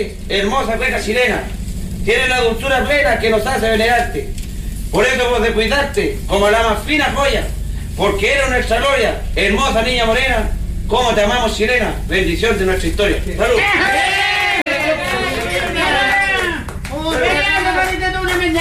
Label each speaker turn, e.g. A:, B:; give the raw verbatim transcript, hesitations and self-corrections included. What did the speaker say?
A: elegante, hermosa cueca chilena. Tienes la dulzura plena que nos hace venerarte. Por eso vos de cuidarte como la más fina joya, porque eres nuestra gloria, hermosa niña morena. Cómo te amamos, chilena. Bendición de nuestra historia. ¡Salud!